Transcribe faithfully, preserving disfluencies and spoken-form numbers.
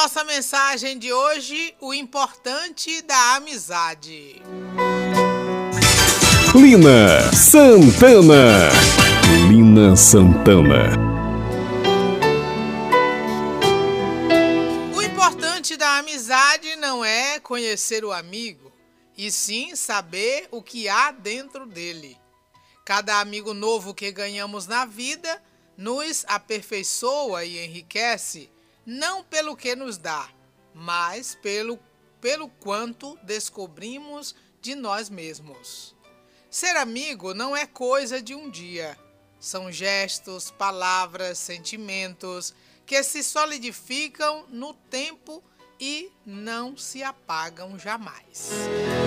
nossa mensagem de hoje, o importante da amizade. Lina Santana. Lina Santana. O importante da amizade não é conhecer o amigo, e sim saber o que há dentro dele. Cada amigo novo que ganhamos na vida nos aperfeiçoa e enriquece, não pelo que nos dá, mas pelo, pelo quanto descobrimos de nós mesmos. Ser amigo não é coisa de um dia. São gestos, palavras, sentimentos que se solidificam no tempo e não se apagam jamais.